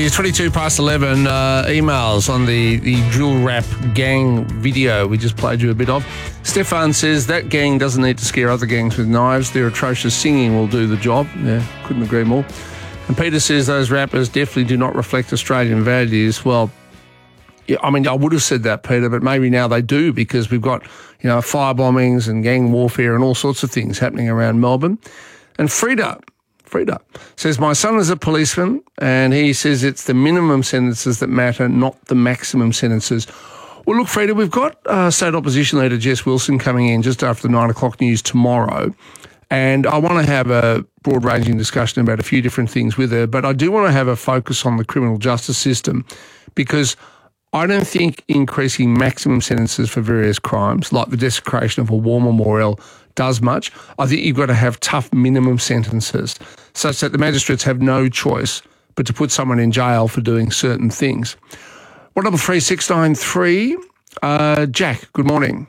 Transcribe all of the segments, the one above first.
is 22 past 11. Emails on the drill rap gang video we just played you a bit of. Stefan says that gang doesn't need to scare other gangs with knives. Their atrocious singing will do the job. Yeah, couldn't agree more. And Peter says those rappers definitely do not reflect Australian values. Well, yeah, I mean, I would have said that, Peter, but maybe now they do because we've got, fire bombings and gang warfare and all sorts of things happening around Melbourne. And Frida says, my son is a policeman and he says it's the minimum sentences that matter, not the maximum sentences. Well, look, Frida, we've got State Opposition Leader Jess Wilson coming in just after the 9 o'clock news tomorrow. And I want to have a broad-ranging discussion about a few different things with her, but I do want to have a focus on the criminal justice system because I don't think increasing maximum sentences for various crimes, like the desecration of a war memorial, does much. I think you've got to have tough minimum sentences such that the magistrates have no choice but to put someone in jail for doing certain things. 133693, Jack, good morning.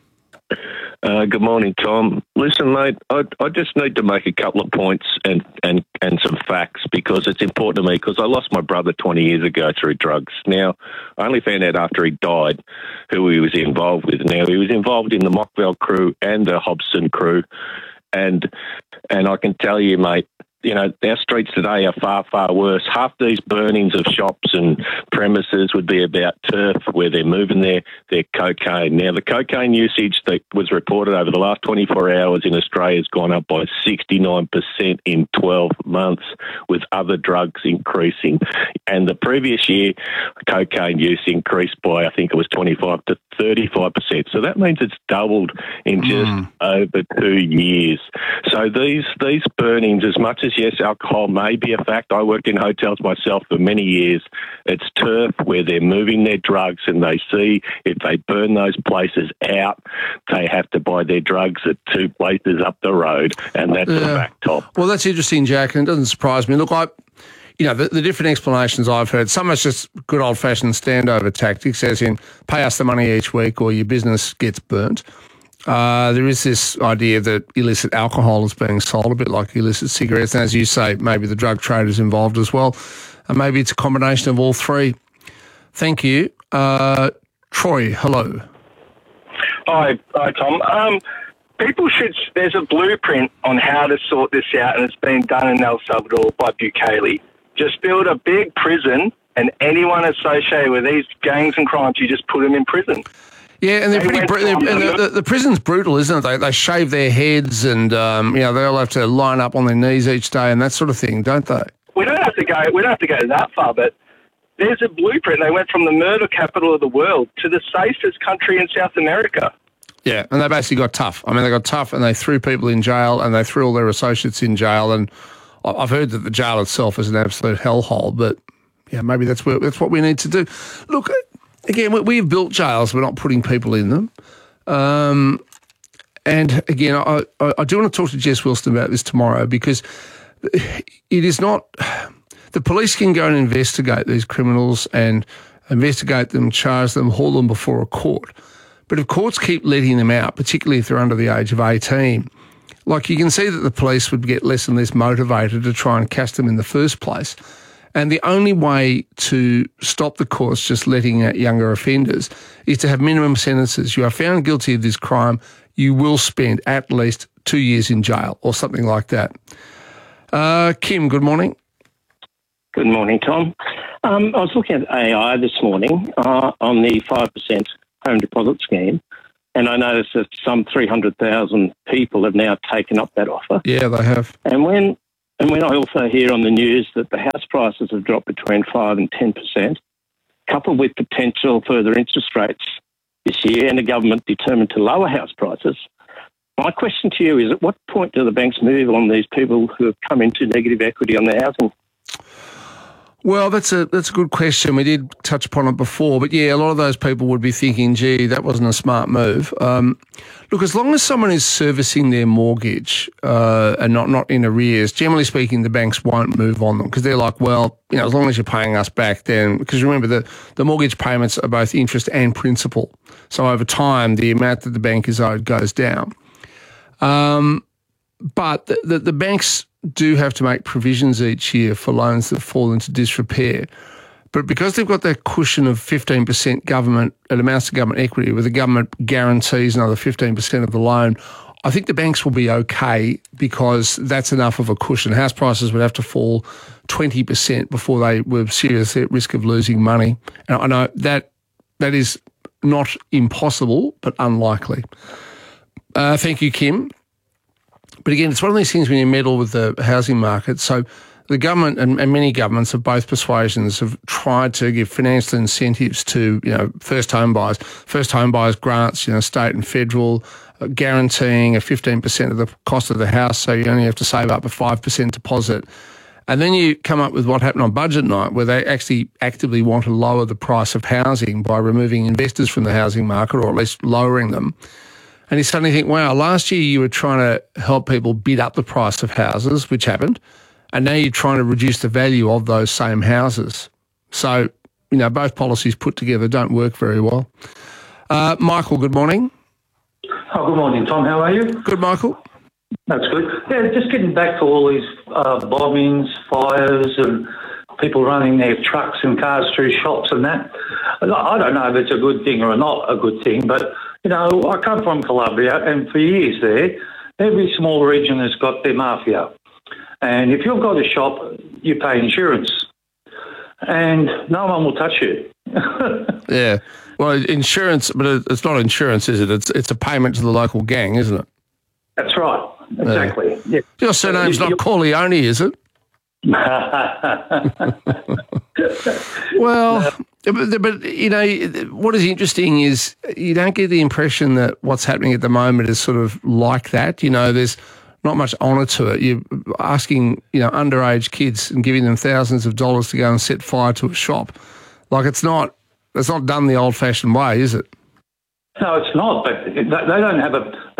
Good morning, Tom. Listen, mate, I just need to make a couple of points and some facts because it's important to me because I lost my brother 20 years ago through drugs. Now, I only found out after he died who he was involved with. Now, he was involved in the Mockville crew and the Hobson crew, and I can tell you, mate, our streets today are far, far worse. Half these burnings of shops and premises would be about turf where they're moving their cocaine. Now, the cocaine usage that was reported over the last 24 hours in Australia has gone up by 69% in 12 months, with other drugs increasing. And the previous year, cocaine use increased by, I think it was 25 to 35%. So that means it's doubled in just over 2 years. So these burnings, as much as yes, alcohol may be a fact. I worked in hotels myself for many years. It's turf where they're moving their drugs and they see if they burn those places out, they have to buy their drugs at 2 places up the road, and that's a fact, Tom. Well, that's interesting, Jack, and it doesn't surprise me. Look, the different explanations I've heard, some is just good old-fashioned standover tactics, as in pay us the money each week or your business gets burnt. There is this idea that illicit alcohol is being sold, a bit like illicit cigarettes. And as you say, maybe the drug trade is involved as well. And maybe it's a combination of all three. Thank you. Troy, hello. Hi, Tom. There's a blueprint on how to sort this out, and it's been done in El Salvador by Bukele. Just build a big prison, and anyone associated with these gangs and crimes, you just put them in prison. Yeah, and they're pretty. The prison's brutal, isn't it? They shave their heads, and they all have to line up on their knees each day, and that sort of thing, don't they? We don't have to go that far, but there's a blueprint. They went from the murder capital of the world to the safest country in South America. Yeah, and they basically got tough. I mean, they got tough, and they threw people in jail, and they threw all their associates in jail. And I've heard that the jail itself is an absolute hellhole, but yeah, maybe that's what we need to do. Look. Again, we've built jails. We're not putting people in them. And again, I do want to talk to Jess Wilson about this tomorrow because it is not – the police can go and investigate these criminals and investigate them, charge them, haul them before a court. But if courts keep letting them out, particularly if they're under the age of 18, like you can see that the police would get less and less motivated to try and catch them in the first place. And the only way to stop the courts just letting out younger offenders is to have minimum sentences. You are found guilty of this crime, you will spend at least 2 years in jail or something like that. Kim, good morning. Good morning, Tom. I was looking at AI this morning on the 5% home deposit scheme, and I noticed that some 300,000 people have now taken up that offer. Yeah, they have. And when I also hear on the news that the house prices have dropped between 5 and 10%, coupled with potential further interest rates this year and the government determined to lower house prices, my question to you is, at what point do the banks move on these people who have come into negative equity on their housing? Well, that's a good question. We did touch upon it before, but yeah, a lot of those people would be thinking, gee, that wasn't a smart move. Look, as long as someone is servicing their mortgage and not in arrears, generally speaking, the banks won't move on them because they're like, well, as long as you're paying us back, then, because remember, the mortgage payments are both interest and principal. So over time, the amount that the bank is owed goes down. But the banks do have to make provisions each year for loans that fall into disrepair. But because they've got that cushion of 15% government, it amounts to government equity, where the government guarantees another 15% of the loan, I think the banks will be okay because that's enough of a cushion. House prices would have to fall 20% before they were seriously at risk of losing money. And I know that is not impossible, but unlikely. Thank you, Kim. But again, it's one of these things when you meddle with the housing market. So the government and many governments of both persuasions have tried to give financial incentives to, first home buyers. First home buyers grants, state and federal, guaranteeing a 15% of the cost of the house, so you only have to save up a 5% deposit. And then you come up with what happened on budget night, where they actually actively want to lower the price of housing by removing investors from the housing market, or at least lowering them. And you suddenly think, wow, last year you were trying to help people bid up the price of houses, which happened, and now you're trying to reduce the value of those same houses. So, both policies put together don't work very well. Michael, good morning. Oh, good morning, Tom. How are you? Good, Michael. That's good. Yeah, just getting back to all these bombings, fires, and people running their trucks and cars through shops and that. I don't know if it's a good thing or not a good thing, but, I come from Colombia, and for years there, every small region has got their mafia. And if you've got a shop, you pay insurance, and no one will touch you. Yeah. Well, insurance, but it's not insurance, is it? It's a payment to the local gang, isn't it? That's right. Exactly. Yeah. Your surname's not Corleone, is it? Well, but what is interesting is you don't get the impression that what's happening at the moment is sort of like that. There's not much honour to it. You're asking, underage kids and giving them thousands of dollars to go and set fire to a shop. Like it's not done the old-fashioned way, is it? No, it's not. But they don't have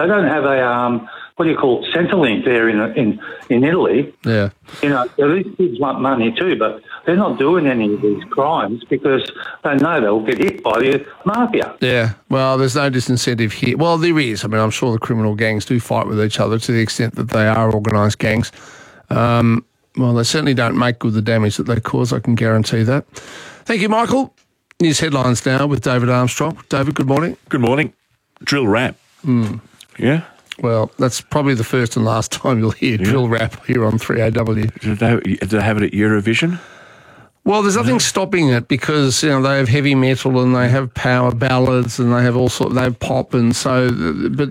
a what do you call it, Centrelink there in Italy. Yeah. These kids want money too, but they're not doing any of these crimes because they know they'll get hit by the mafia. Yeah. Well, there's no disincentive here. Well, there is. I mean, I'm sure the criminal gangs do fight with each other to the extent that they are organised gangs. Well, they certainly don't make good the damage that they cause. I can guarantee that. Thank you, Michael. News headlines now with David Armstrong. David, good morning. Good morning. Drill rap. Yeah? Well, that's probably the first and last time you'll hear drill rap here on 3AW. Did they have it at Eurovision? Well, there's nothing stopping it because, they have heavy metal and they have power ballads and they have they have pop and so, but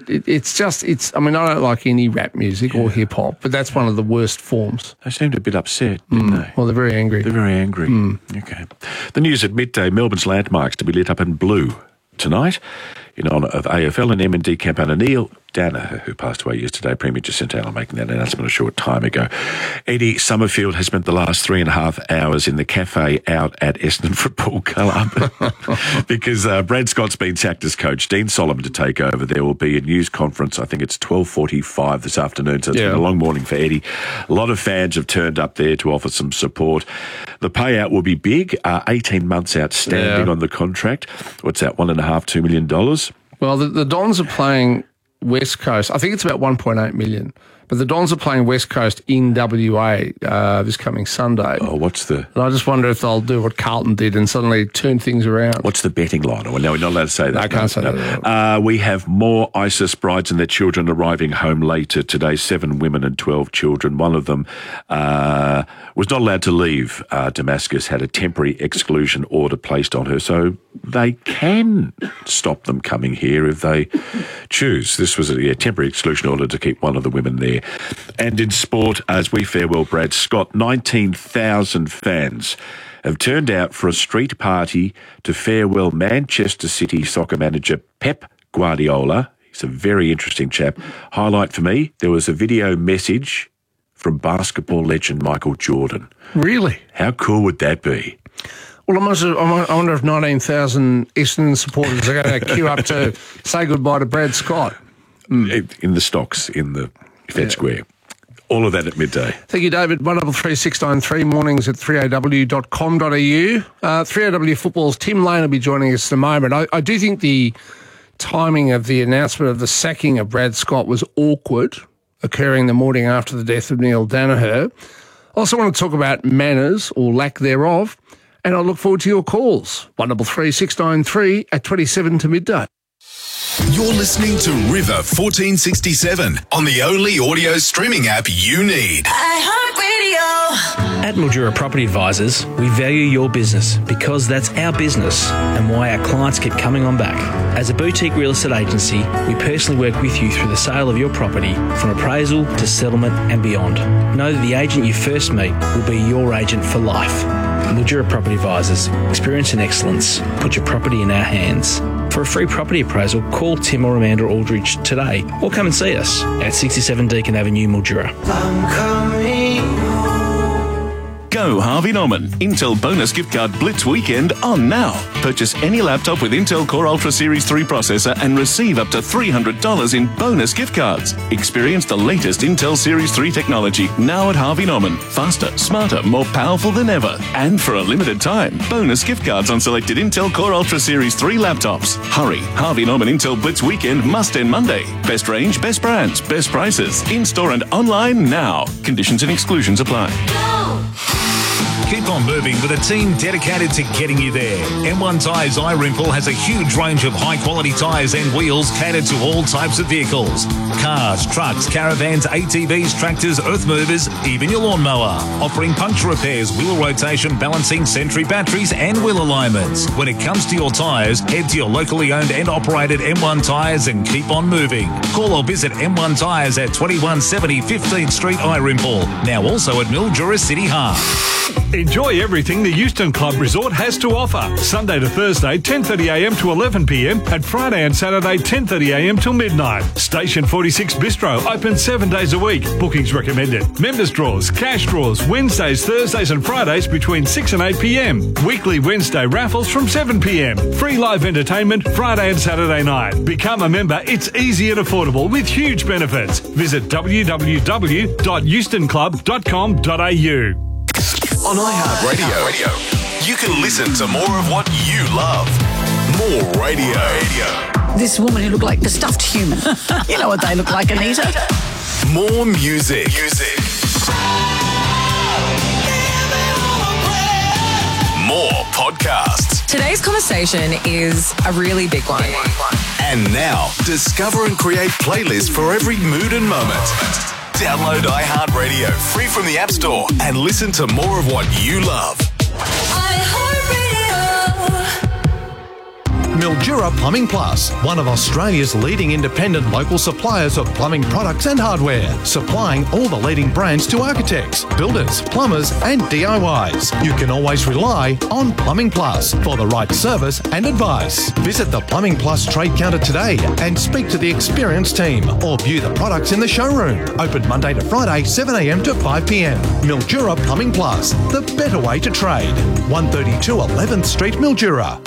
I mean, I don't like any rap music or hip hop, but that's one of the worst forms. They seemed a bit upset, didn't they? Well, they're very angry. They're very angry. Okay. The news at midday, Melbourne's landmarks to be lit up in blue tonight in honour of AFL and M&D campaigner Neil Danaher, who passed away yesterday. Premier Jacinta Allen making that announcement a short time ago. Eddie Summerfield has spent the last 3.5 hours in the cafe out at Essendon Football Club because Brad Scott's been sacked as coach. Dean Solomon to take over. There will be a news conference. I think it's 12:45 this afternoon, so it's been a long morning for Eddie. A lot of fans have turned up there to offer some support. The payout will be big, 18 months outstanding on the contract. What's that, $1.5–2 million? Well, the Dons are playing West Coast. I think it's about 1.8 million. But the Dons are playing West Coast in WA this coming Sunday. Oh, and I just wonder if they'll do what Carlton did and suddenly turn things around. What's the betting line? Well, no, we're not allowed to say that. I can't say that. We have more ISIS brides and their children arriving home later today. 7 women and 12 children. One of them was not allowed to leave Damascus, had a temporary exclusion order placed on her, so they can stop them coming here if they choose. This was a temporary exclusion order to keep one of the women there. And in sport, as we farewell Brad Scott, 19,000 fans have turned out for a street party to farewell Manchester City soccer manager Pep Guardiola. He's a very interesting chap. Highlight for me, there was a video message from basketball legend Michael Jordan. Really? How cool would that be? Well, I wonder if 19,000 Essendon supporters are going to queue up to say goodbye to Brad Scott. In the stocks, in the Fed Square. All of that at midday. Thank you, David. 133693, mornings at 3aw.com.au. 3AW Football's Tim Lane will be joining us in a moment. I do think the timing of the announcement of the sacking of Brad Scott was awkward. occurring the morning after the death of Neil Danaher. Also want to talk about manners or lack thereof, and I look forward to your calls. 133 693 at 27 to midday. You're listening to River 1467 on the only audio streaming app you need. At Mildura Property Advisors, we value your business because that's our business and why our clients keep coming on back. As a boutique real estate agency, we personally work with you through the sale of your property from appraisal to settlement and beyond. Know that the agent you first meet will be your agent for life. Mildura Property Advisors, experience and excellence. Put your property in our hands. For a free property appraisal, call Tim or Amanda Aldridge today or come and see us at 67 Deakin Avenue, Mildura. Go Harvey Norman. Intel bonus gift card Blitz weekend on now. Purchase any laptop with Intel Core Ultra Series 3 processor and receive up to $300 in bonus gift cards. Experience the latest Intel Series 3 technology now at Harvey Norman. Faster, smarter, more powerful than ever. And for a limited time, bonus gift cards on selected Intel Core Ultra Series 3 laptops. Hurry. Harvey Norman Intel Blitz weekend must end Monday. Best range, best brands, best prices. In-store and online now. Conditions and exclusions apply. Keep on moving with a team dedicated to getting you there. M1 Tyres iRimple has a huge range of high-quality tyres and wheels catered to all types of vehicles. Cars, trucks, caravans, ATVs, tractors, earth movers, even your lawnmower. Offering puncture repairs, wheel rotation, balancing, Sentry batteries and wheel alignments. When it comes to your tyres, head to your locally owned and operated M1 Tyres and keep on moving. Call or visit M1 Tyres at 2170 15th Street, iRimple. Now also at Mildura City Hall. Enjoy everything the Euston Club Resort has to offer. Sunday to Thursday, 10:30am to 11pm, and Friday and Saturday, 10:30am till midnight. Station 46 Bistro, open 7 days a week. Bookings recommended. Members draws, cash draws, Wednesdays, Thursdays and Fridays between 6 and 8pm. Weekly Wednesday raffles from 7pm. Free live entertainment Friday and Saturday night. Become a member. It's easy and affordable with huge benefits. Visit www.eustonclub.com.au. On iHeartRadio, you can listen to more of what you love. More radio. This woman who looked like the stuffed human. You know what they look like, Anita. More music. More podcasts. Today's conversation is a really big one. And now, discover and create playlists for every mood and moment. Download iHeartRadio free from the App Store and listen to more of what you love. Mildura Plumbing Plus, one of Australia's leading independent local suppliers of plumbing products and hardware, supplying all the leading brands to architects, builders, plumbers and DIYs. You can always rely on Plumbing Plus for the right service and advice. Visit the Plumbing Plus trade counter today and speak to the experienced team or view the products in the showroom. Open Monday to Friday, 7am to 5pm. Mildura Plumbing Plus, the better way to trade. 132 11th Street, Mildura.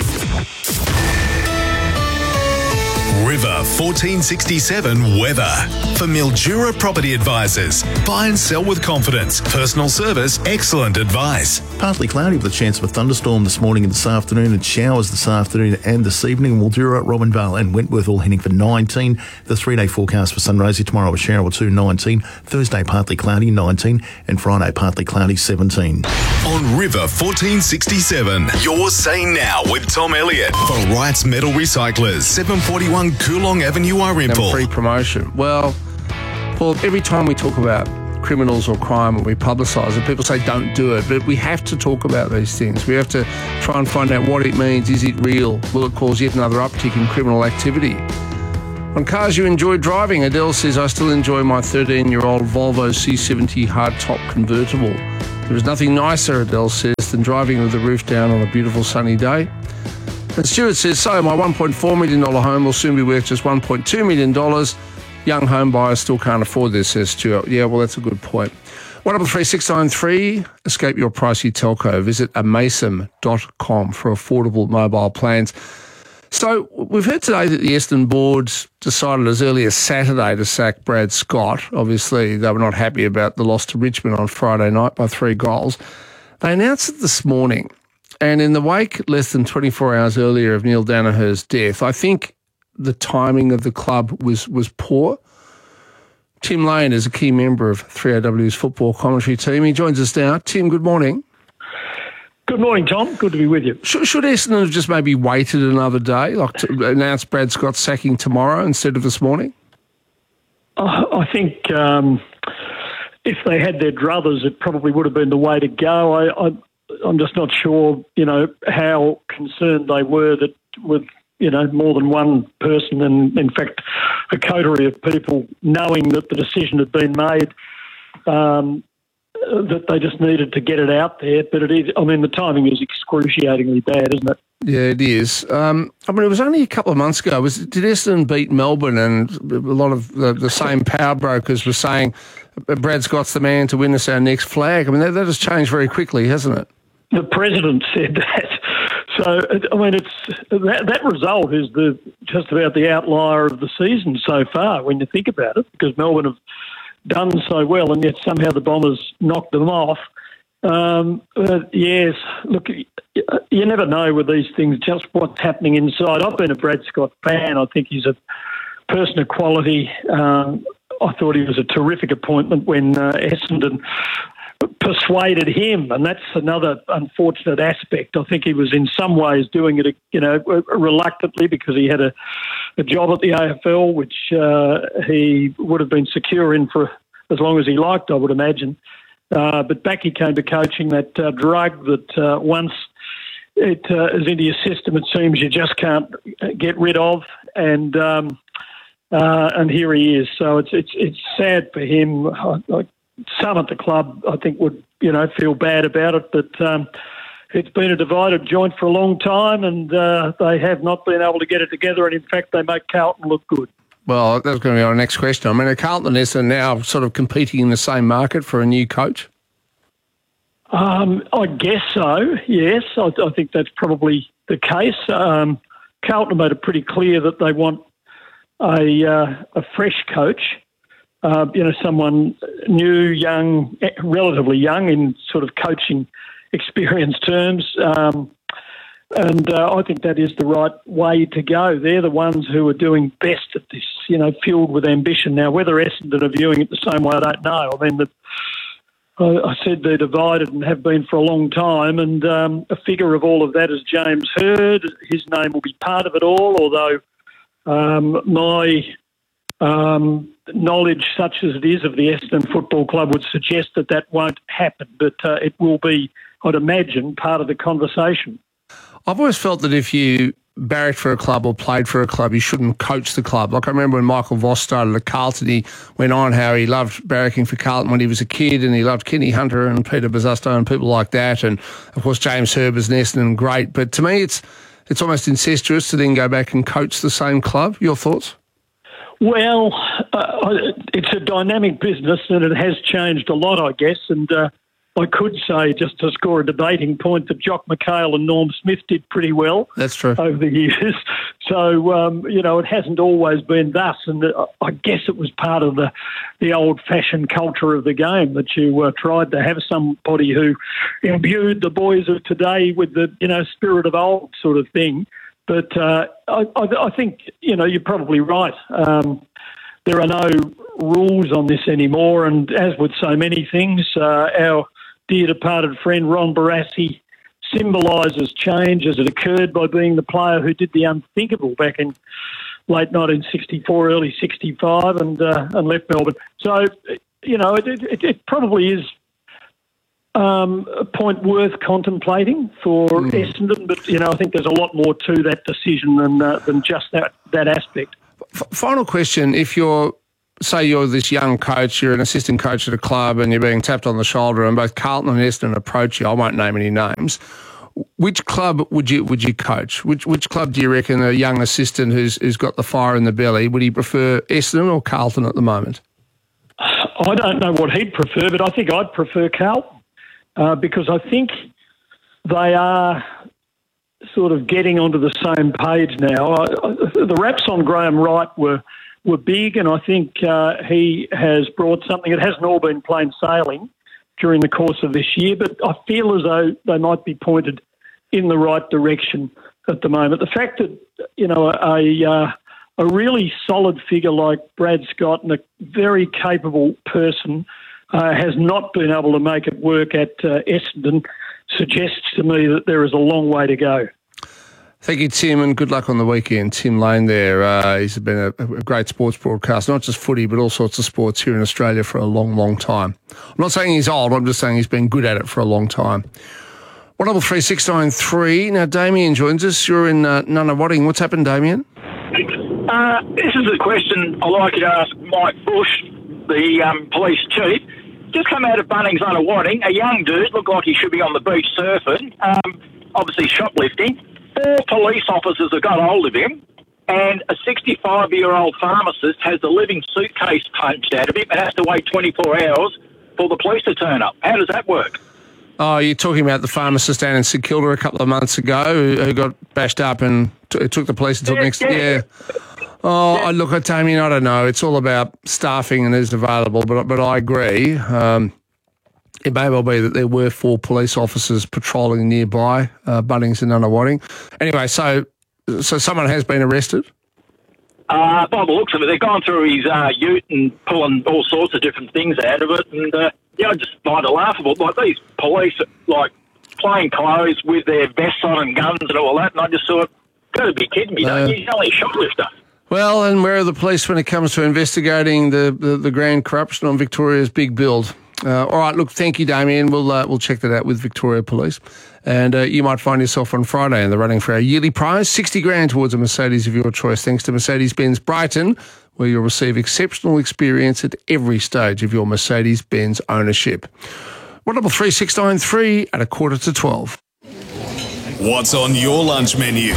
River 1467 weather. For Mildura Property Advisors. Buy and sell with confidence. Personal service, excellent advice. Partly cloudy with a chance of a thunderstorm this morning and this afternoon, and showers this afternoon and this evening. Mildura, Robinvale and Wentworth all heading for 19. The 3-day forecast for Sunraysia tomorrow, a shower or two, 19. Thursday partly cloudy, 19. And Friday partly cloudy, 17. On River 1467, you're saying now with Tom Elliott for Wrights Metal Recyclers, 741 Coolong Avenue, iRimple. Free promotion. Well, Paul, every time we talk about criminals or crime and we publicise it, people say don't do it, but we have to talk about these things. We have to try and find out what it means. Is it real? Will it cause yet another uptick in criminal activity? On cars you enjoy driving, Adele says, I still enjoy my 13-year-old Volvo C70 hardtop convertible. There is nothing nicer, Adele says, than driving with the roof down on a beautiful sunny day. And Stuart says, so my $1.4 million home will soon be worth just $1.2 million. Young home buyers still can't afford this, says Stuart. Yeah, well, that's a good point. 133 escape your pricey telco. Visit amasem.com for affordable mobile plans. So we've heard today that the Essendon board decided as early as Saturday to sack Brad Scott. Obviously, they were not happy about the loss to Richmond on Friday night by 3 goals. They announced it this morning. And in the wake, less than 24 hours earlier of Neil Danaher's death, I think the timing of the club was poor. Tim Lane is a key member of 3AW's football commentary team. He joins us now. Tim, good morning. Good morning, Tom. Good to be with you. Should Essendon have just maybe waited another day, like to announce Brad Scott's sacking tomorrow instead of this morning? I think if they had their druthers, it probably would have been the way to go. I'm just not sure, how concerned they were that with, more than one person and, in fact, a coterie of people knowing that the decision had been made, that they just needed to get it out there. But it is, the timing is excruciatingly bad, isn't it? Yeah, it is. It was only a couple of months ago. Did Essendon beat Melbourne, and a lot of the same power brokers were saying Brad Scott's the man to win us our next flag. That has changed very quickly, hasn't it? The president said that. So, it's that result is just about the outlier of the season so far when you think about it, because Melbourne have done so well and yet somehow the Bombers knocked them off. Yes, look, you never know with these things just what's happening inside. I've been a Brad Scott fan. I think he's a person of quality. I thought he was a terrific appointment when Essendon persuaded him, and that's another unfortunate aspect. I think he was in some ways doing it, reluctantly, because he had a job at the AFL, which he would have been secure in for as long as he liked, I would imagine. But back he came to coaching, that drug that once it is into your system, it seems you just can't get rid of, and here he is. So it's sad for him. Some at the club, I think, would feel bad about it, but it's been a divided joint for a long time, and they have not been able to get it together. And in fact, they make Carlton look good. Well, that's going to be our next question. Are Carlton and Essendon now sort of competing in the same market for a new coach? I guess so. Yes, I think that's probably the case. Carlton made it pretty clear that they want a fresh coach. Someone new, young, relatively young in sort of coaching experience terms. And I think that is the right way to go. They're the ones who are doing best at this, fueled with ambition. Now, whether Essendon are viewing it the same way, I don't know. I said they're divided and have been for a long time, and a figure of all of that is James Hird. His name will be part of it all, although my knowledge, such as it is, of the Essendon Football Club would suggest that won't happen, but it will be, I'd imagine, part of the conversation. I've always felt that if you barracked for a club or played for a club, you shouldn't coach the club. Like I remember when Michael Voss started at Carlton, he went on how he loved barracking for Carlton when he was a kid, and he loved Kenny Hunter and Peter Bosustow and people like that, and of course James Hird was an Essendon great. But to me, it's almost incestuous to then go back and coach the same club. Your thoughts? Well, it's a dynamic business and it has changed a lot, I guess. And I could say, just to score a debating point, that Jock McHale and Norm Smith did pretty well. That's true. Over the years. So, it hasn't always been thus. And I guess it was part of the old-fashioned culture of the game that you tried to have somebody who imbued the boys of today with the, spirit of old sort of thing. But I think, you're probably right. There are no rules on this anymore, and as with so many things, our dear departed friend Ron Barassi symbolises change as it occurred by being the player who did the unthinkable back in late 1964, early 65, and left Melbourne. So, it probably is a point worth contemplating for Essendon, but I think there's a lot more to that decision than just that aspect. Final question: if you're this young coach, you're an assistant coach at a club, and you're being tapped on the shoulder, and both Carlton and Essendon approach you, I won't name any names. Which club would you coach? Which club do you reckon a young assistant who's got the fire in the belly, would he prefer Essendon or Carlton at the moment? I don't know what he'd prefer, but I think I'd prefer Carlton. Because I think they are sort of getting onto the same page now. The raps on Graham Wright were big, and I think he has brought something. It hasn't all been plain sailing during the course of this year, but I feel as though they might be pointed in the right direction at the moment. The fact that, a really solid figure like Brad Scott and a very capable person has not been able to make it work at Essendon suggests to me that there is a long way to go. Thank you, Tim, and good luck on the weekend. Tim Lane there. He's been a great sports broadcaster, not just footy, but all sorts of sports here in Australia for a long, long time. I'm not saying he's old, I'm just saying he's been good at it for a long time. 133 Now, Damien joins us. You're in Nunawading. What's happened, Damien? This is a question I'd like you to ask Mike Bush, the police chief. Just come out of Bunnings Nunawading, a young dude, looked like he should be on the beach surfing, obviously shoplifting. 4 police officers have got hold of him, and a 65-year-old pharmacist has a living suitcase punched out of him and has to wait 24 hours for the police to turn up. How does that work? Oh, you're talking about the pharmacist down in St Kilda a couple of months ago who got bashed up and it took the police until next... Yeah. Oh, look, Damien, I don't know. It's all about staffing and who's available, but I agree. It may well be that there were 4 police officers patrolling nearby Bunnings and Nunawading. Anyway, so someone has been arrested? By the looks of it, they've gone through his ute and pulling all sorts of different things out of it. And, I just find it laughable. Like, these police, like, plain clothes with their vests on and guns and all that. And I just thought, got to be kidding me, don't you? He's only a shoplifter. Well, and where are the police when it comes to investigating the grand corruption on Victoria's big build? All right, look, thank you, Damien. We'll check that out with Victoria Police. And you might find yourself on Friday in the running for our yearly prize, 60 grand towards a Mercedes of your choice, thanks to Mercedes-Benz Brighton, where you'll receive exceptional experience at every stage of your Mercedes-Benz ownership. 133 at 11:45. What's on your lunch menu?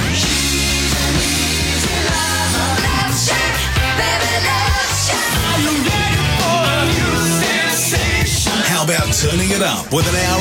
How about turning it up with an hour